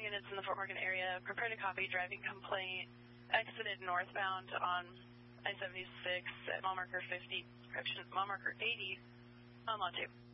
units in the Fort Morgan area. Prepare to copy. Driving complaint. Exited northbound on I-76 at mile marker 50, correction, mile marker 80 on lot 2.